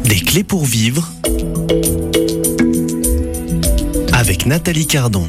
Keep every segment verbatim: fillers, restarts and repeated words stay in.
Des clés pour vivre avec Nathalie Cardon.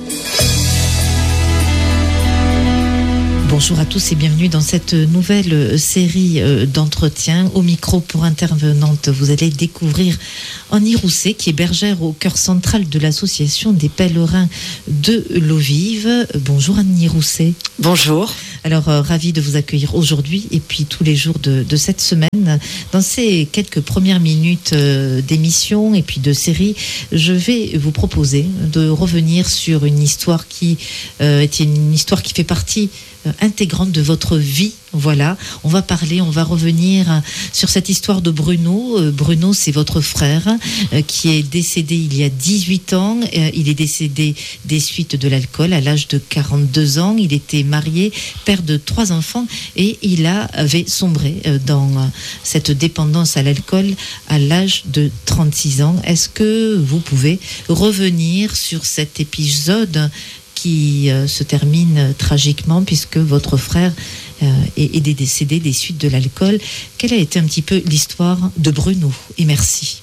Bonjour à tous et bienvenue dans cette nouvelle série d'entretiens. Au micro pour intervenante, vous allez découvrir Annie Rousset, qui est bergère au cœur central de l'association des pèlerins de l'eau vive. Bonjour Annie Rousset. Bonjour. Alors, euh, ravie de vous accueillir aujourd'hui et puis tous les jours de, de cette semaine. Dans ces quelques premières minutes euh, d'émission et puis de série, je vais vous proposer de revenir sur une histoire qui euh, est une histoire qui fait partie euh, intégrante de votre vie. Voilà, on va parler, on va revenir sur cette histoire de Bruno. Euh, Bruno, c'est votre frère euh, qui est décédé il y a dix-huit ans. Euh, il est décédé des suites de l'alcool à l'âge de quarante-deux ans. Il était marié, père de trois enfants et il a, avait sombré euh, dans euh, cette dépendance à l'alcool à l'âge de trente-six ans. Est-ce que vous pouvez revenir sur cet épisode qui euh, se termine tragiquement puisque votre frère euh, est, est décédé des suites de l'alcool? Quelle a été un petit peu l'histoire de Bruno? Et merci.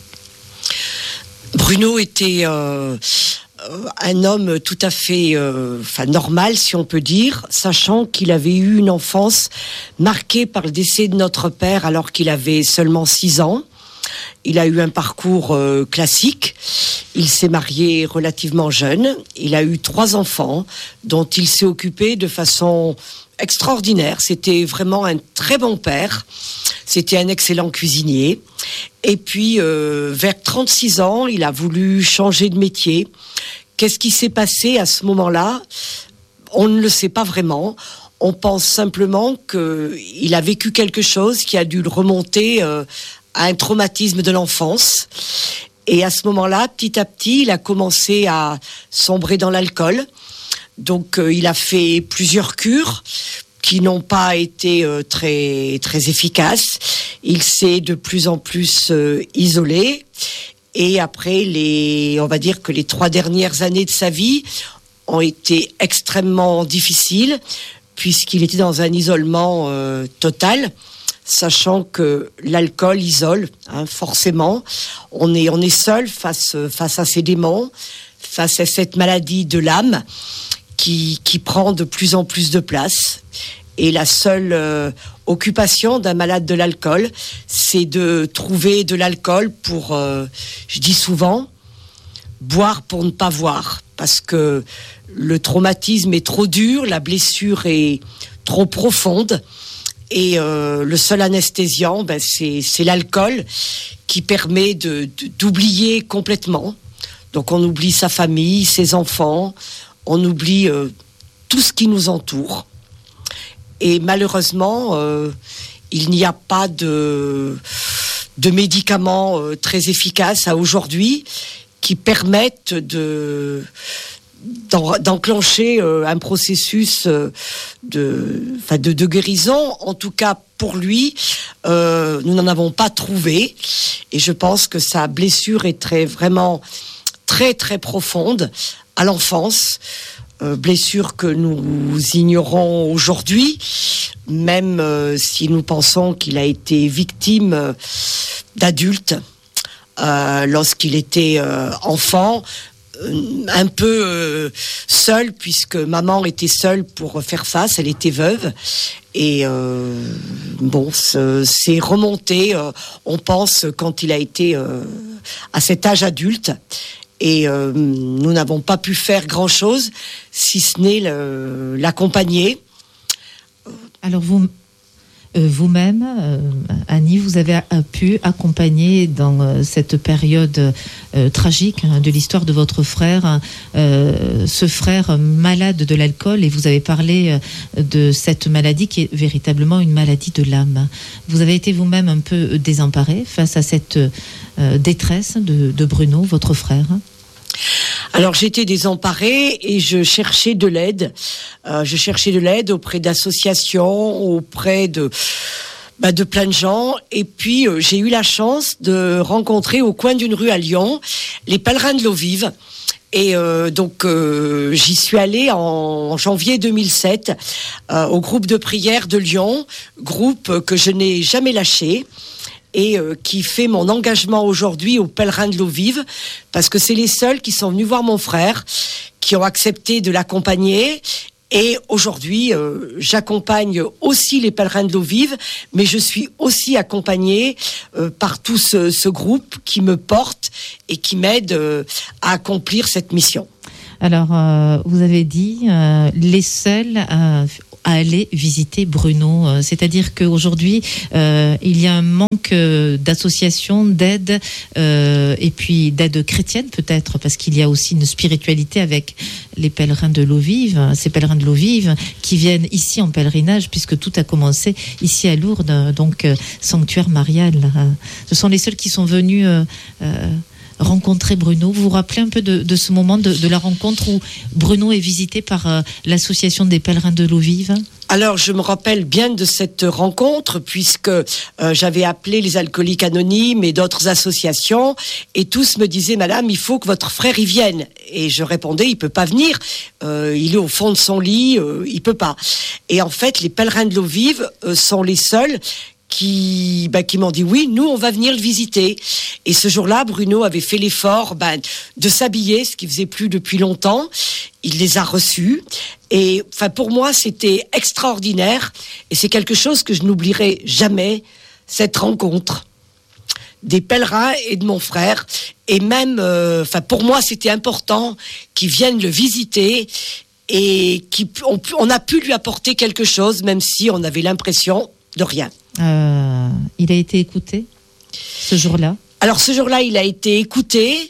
Bruno était euh, un homme tout à fait euh, enfin, normal, si on peut dire, sachant qu'il avait eu une enfance marquée par le décès de notre père alors qu'il avait seulement six ans. Il a eu un parcours euh, classique. Il s'est marié relativement jeune. Il a eu trois enfants dont il s'est occupé de façon extraordinaire. C'était vraiment un très bon père. C'était un excellent cuisinier. Et puis, euh, vers trente-six ans, il a voulu changer de métier. Qu'est-ce qui s'est passé à ce moment-là ? On ne le sait pas vraiment. On pense simplement qu'il a vécu quelque chose qui a dû le remonter euh, à un traumatisme de l'enfance. Et à ce moment-là, petit à petit, il a commencé à sombrer dans l'alcool. Donc, euh, il a fait plusieurs cures qui n'ont pas été euh, très très efficaces. Il s'est de plus en plus euh, isolé. Et après, les, on va dire que les trois dernières années de sa vie ont été extrêmement difficiles, puisqu'il était dans un isolement euh, total. Sachant que l'alcool isole, hein, forcément. On est, on est seul face, face à ces démons, face à cette maladie de l'âme qui, qui prend de plus en plus de place. Et la seule euh, occupation d'un malade de l'alcool, c'est de trouver de l'alcool pour, euh, je dis souvent, boire pour ne pas voir. Parce que le traumatisme est trop dur, la blessure est trop profonde. Et euh, le seul anesthésiant, ben, c'est, c'est l'alcool qui permet de, de, d'oublier complètement. Donc on oublie sa famille, ses enfants, on oublie euh, tout ce qui nous entoure. Et malheureusement, euh, il n'y a pas de, de médicaments euh, très efficaces à aujourd'hui qui permettent de... d'enclencher euh, un processus euh, de, enfin de, de guérison. En tout cas, pour lui, euh, nous n'en avons pas trouvé. Et je pense que sa blessure est très, vraiment très, très profonde à l'enfance. Euh, blessure que nous ignorons aujourd'hui, même euh, si nous pensons qu'il a été victime euh, d'adultes euh, lorsqu'il était euh, enfant. Un peu euh, seule, puisque maman était seule pour faire face, elle était veuve. Et euh, bon, c'est remonté, euh, on pense, quand il a été euh, à cet âge adulte. Et euh, nous n'avons pas pu faire grand-chose, si ce n'est le, l'accompagner. Alors vous... Euh, vous-même, euh, Annie, vous avez a, a pu accompagner dans euh, cette période euh, tragique hein, de l'histoire de votre frère, euh, ce frère malade de l'alcool, et vous avez parlé euh, de cette maladie qui est véritablement une maladie de l'âme. Vous avez été vous-même un peu désemparé face à cette euh, détresse de, de Bruno, votre frère. Alors j'étais désemparée et je cherchais de l'aide. Euh, je cherchais de l'aide auprès d'associations, auprès de bah, de plein de gens. Et puis euh, j'ai eu la chance de rencontrer au coin d'une rue à Lyon les pèlerins de l'eau vive. Et euh, donc euh, j'y suis allée en janvier deux mille sept euh, au groupe de prière de Lyon, groupe que je n'ai jamais lâché. et euh, qui fait mon engagement aujourd'hui aux pèlerins de l'eau vive, parce que c'est les seuls qui sont venus voir mon frère, qui ont accepté de l'accompagner. Et aujourd'hui, euh, j'accompagne aussi les pèlerins de l'eau vive, mais je suis aussi accompagnée euh, par tout ce, ce groupe qui me porte et qui m'aide euh, à accomplir cette mission. Alors, euh, vous avez dit euh, les seuls à, à aller visiter Bruno, euh, c'est-à-dire qu'aujourd'hui, euh, il y a un manque euh, d'associations, d'aide, euh, et puis d'aide chrétienne peut-être, parce qu'il y a aussi une spiritualité avec les pèlerins de l'eau vive, ces pèlerins de l'eau vive qui viennent ici en pèlerinage, puisque tout a commencé ici à Lourdes, donc euh, sanctuaire marial. Euh, ce sont les seuls qui sont venus euh, euh, rencontrer Bruno. Vous vous rappelez un peu de, de ce moment de, de la rencontre où Bruno est visité par euh, l'association des pèlerins de l'eau vive? Alors, je me rappelle bien de cette rencontre, puisque euh, j'avais appelé les alcooliques anonymes et d'autres associations, et tous me disaient, madame, il faut que votre frère y vienne. Et je répondais, il peut pas venir, euh, il est au fond de son lit, euh, il peut pas. Et en fait, les pèlerins de l'eau vive euh, sont les seuls qui, bah, qui m'ont dit oui, nous on va venir le visiter. Et ce jour-là, Bruno avait fait l'effort bah, de s'habiller, ce qu'il faisait plus depuis longtemps. Il les a reçus. Et enfin, pour moi, c'était extraordinaire. Et c'est quelque chose que je n'oublierai jamais, cette rencontre des pèlerins et de mon frère. Et même, euh, enfin, pour moi, c'était important qu'ils viennent le visiter et qu'on on a pu lui apporter quelque chose, même si on avait l'impression de rien. Euh, il a été écouté ce jour-là? Alors ce jour-là, il a été écouté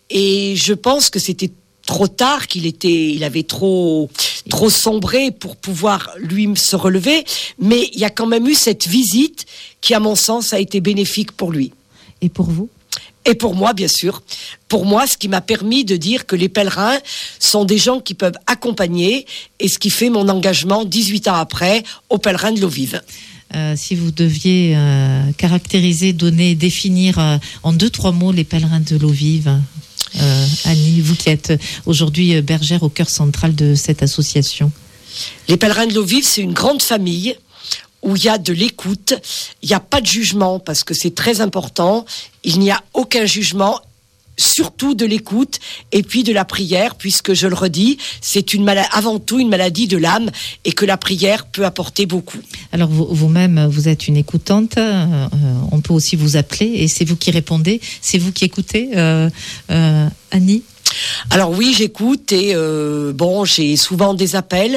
et je pense que c'était trop tard, qu'il était, il avait trop, trop sombré pour pouvoir lui se relever. Mais il y a quand même eu cette visite qui, à mon sens, a été bénéfique pour lui. Et pour vous? Et pour moi, bien sûr. Pour moi, ce qui m'a permis de dire que les pèlerins sont des gens qui peuvent accompagner, et ce qui fait mon engagement dix-huit ans après aux pèlerins de l'eau vive. Euh, si vous deviez euh, caractériser, donner, définir euh, en deux, trois mots les pèlerins de l'eau vive, euh, Annie, vous qui êtes aujourd'hui bergère au cœur central de cette association. Les pèlerins de l'eau vive, c'est une grande famille où il y a de l'écoute, il n'y a pas de jugement, parce que c'est très important, il n'y a aucun jugement, surtout de l'écoute et puis de la prière, puisque je le redis, c'est une mala- avant tout une maladie de l'âme et que la prière peut apporter beaucoup. Alors vous, vous-même, vous êtes une écoutante, euh, on peut aussi vous appeler et c'est vous qui répondez, c'est vous qui écoutez, euh, euh, Annie? Alors oui, j'écoute et euh, bon, j'ai souvent des appels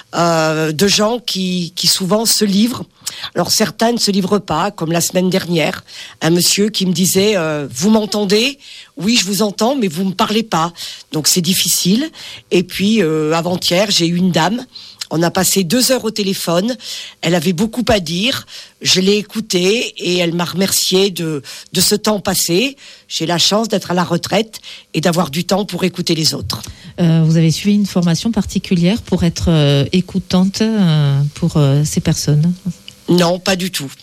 euh, de gens qui, qui souvent se livrent. Alors certains ne se livrent pas, comme la semaine dernière, un monsieur qui me disait euh, « Vous m'entendez ? Oui, je vous entends, mais vous me parlez pas. » Donc c'est difficile. Et puis euh, avant-hier, j'ai eu une dame. On a passé deux heures au téléphone. Elle avait beaucoup à dire. Je l'ai écoutée et elle m'a remercié de, de ce temps passé. J'ai la chance d'être à la retraite et d'avoir du temps pour écouter les autres. Euh, vous avez suivi une formation particulière pour être euh, écoutante euh, pour euh, ces personnes? Non, pas du tout.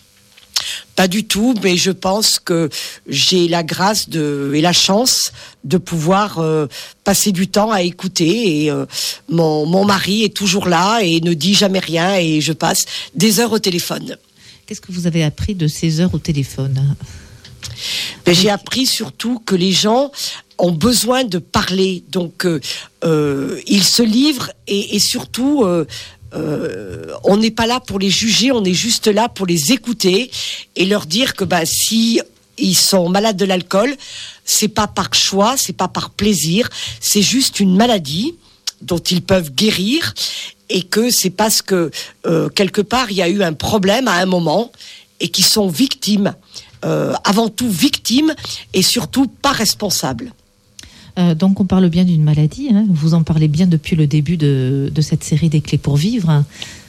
Pas du tout, mais je pense que j'ai la grâce de, et la chance de pouvoir euh, passer du temps à écouter. Et euh, mon, mon mari est toujours là et ne dit jamais rien et je passe des heures au téléphone. Qu'est-ce que vous avez appris de ces heures au téléphone? Mais j'ai appris surtout que les gens ont besoin de parler. Donc, euh, euh, ils se livrent et, et surtout... Euh, Euh, on n'est pas là pour les juger, on est juste là pour les écouter et leur dire que bah, si ils sont malades de l'alcool, c'est pas par choix, c'est pas par plaisir, c'est juste une maladie dont ils peuvent guérir et que c'est parce que euh, quelque part il y a eu un problème à un moment et qu'ils sont victimes, euh, avant tout victimes et surtout pas responsables. Euh, donc on parle bien d'une maladie, hein. Vous en parlez bien depuis le début de, de cette série des clés pour vivre.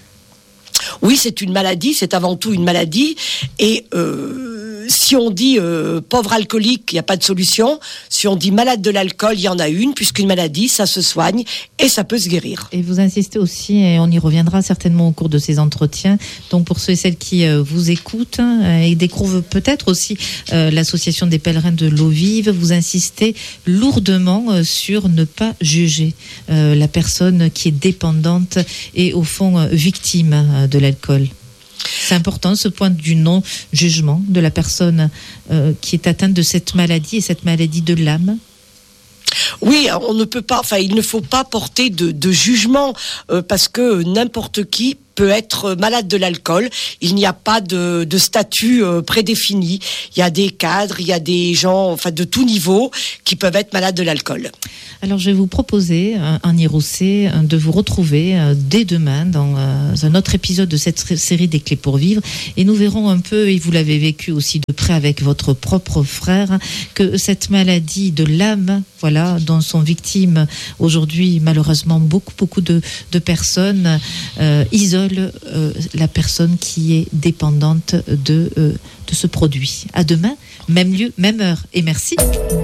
Oui, c'est une maladie, c'est avant tout une maladie. Et euh, si on dit euh, pauvre alcoolique, il n'y a pas de solution. Si on dit malade de l'alcool, il y en a une, puisqu'une maladie, ça se soigne et ça peut se guérir. Et vous insistez aussi, et on y reviendra certainement au cours de ces entretiens, donc pour ceux et celles qui euh, vous écoutent hein, et découvrent peut-être aussi euh, l'association des pèlerins de l'eau vive, vous insistez lourdement euh, sur ne pas juger euh, la personne qui est dépendante et au fond euh, victime euh, de l'alcool. C'est important ce point du non-jugement de la personne euh, qui est atteinte de cette maladie et cette maladie de l'âme. Oui, on ne peut pas, enfin, il ne faut pas porter de, de jugement euh, parce que n'importe qui peut être malade de l'alcool. Il n'y a pas de, de statut euh, prédéfini. Il y a des cadres, il y a des gens, enfin, de tout niveau qui peuvent être malades de l'alcool. Alors, je vais vous proposer, Annie Rousset, de vous retrouver euh, dès demain dans euh, un autre épisode de cette série des Clés pour vivre, et nous verrons un peu, et vous l'avez vécu aussi de près avec votre propre frère, que cette maladie de l'âme, voilà, dont sont victimes aujourd'hui malheureusement beaucoup beaucoup de, de personnes, euh, isole euh, la personne qui est dépendante de, euh, de ce produit. À demain, même lieu, même heure, et merci.